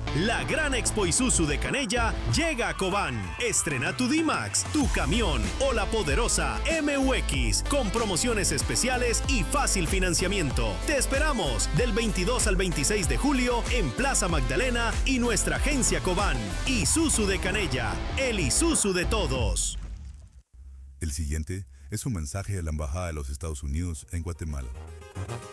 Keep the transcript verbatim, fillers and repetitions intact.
La gran Expo Isuzu de Canella llega a Cobán. Estrena tu D-Max, tu camión o la poderosa M U X con promociones especiales y fácil financiamiento. Te esperamos del veintidós al veintiséis de julio en Plaza Magdalena y nuestra agencia Cobán. Isuzu de Canella, el Isuzu de todos. El siguiente es un mensaje de la Embajada de los Estados Unidos en Guatemala.